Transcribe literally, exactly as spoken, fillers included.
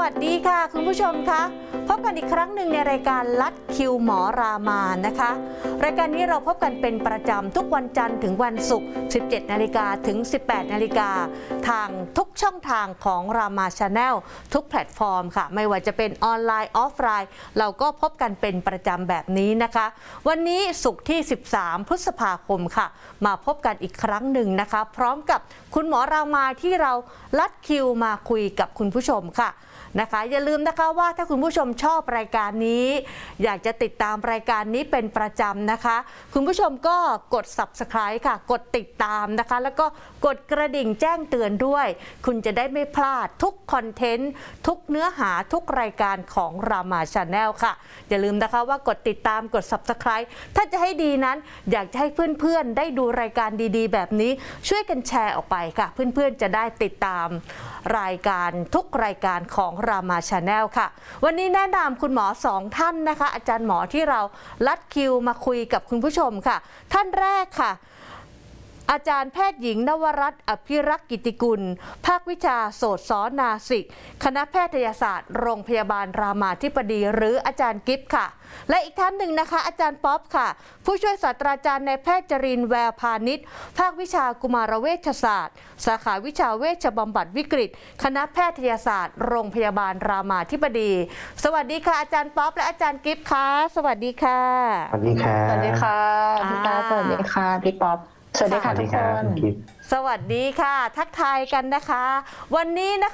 วัสดีค่ะคุณผู้ชมคะพบกันอีกครั้งหนึ่งในรายการลัดคิวหมอรามานะคะรายการนี้เราพบกันเป็นประจำทุกวันจันทร์ถึงวันศุกร์ สิบเจ็ดนาฬิกา ถึง สิบแปดนาฬิกา ทางทุกช่องทางของรามาชาแนลทุกแพลตฟอร์มค่ะไม่ว่าจะเป็นออนไลน์ออฟไลน์เราก็พบกันเป็นประจำแบบนี้นะคะวันนี้ศุกร์ที่ สิบสาม พฤษภาคมค่ะมาพบกันอีกครั้งหนึ่งนะคะพร้อมกับคุณหมอรามาที่เราลัดคิวมาคุยกับคุณผู้ชมค่ะนะคะอย่าลืมนะคะว่าถ้าคุณผู้ชมชอบรายการนี้อยากจะติดตามรายการนี้เป็นประจำนะคะคุณผู้ชมก็กด ซับสไครบ์ ค่ะกดติดตามนะคะแล้วก็กดกระดิ่งแจ้งเตือนด้วยคุณจะได้ไม่พลาดทุกคอนเทนต์ทุกเนื้อหาทุกรายการของรามาชาแนลค่ะอย่าลืมนะคะว่ากดติดตามกด ซับสไครบ์ ถ้าจะให้ดีนั้นอยากจะให้เพื่อนๆได้ดูรายการดีๆแบบนี้ช่วยกันแชร์ออกไปค่ะเพื่อนๆจะได้ติดตามรายการทุกรายการของรามาชาแนลค่ะวันนี้แนะนำคุณหมอสองท่านนะคะอาจารย์หมอที่เราลัดคิวมาคุยกับคุณผู้ชมค่ะท่านแรกค่ะอาจารย์แพทย์หญิงนวรัตน์อภิรักษ์กิติกุลภาควิชาโสตศนาสิกคณะแพทยศาสตร์โรงพยาบาลรามาธิบดีหรืออาจารย์กิฟต์ค่ะและอีกท่านหนึ่งนะคะอาจารย์ป๊อปค่ะผู้ช่วยศาสตราจารย์ในแพทย์จรินทร์แววพาณิชย์ภาควิชากุมารเวชศาสตร์สาขาวิชาเวชบำบัดวิกฤตคณะแพทยศาสตร์โรงพยาบาลรามาธิบดีสวัสดีค่ะอาจารย์ป๊อปและอาจารย์กิฟต์ค่ะสวัสดีค่ะสวัสดีค่ะสวัสดีค่ะพี่ตาสวัสดีค่ะพี่ป๊อปสวัสดีค่ะทุกคนสวัสดีค่ะทักทายกันนะคะวันนี้นะ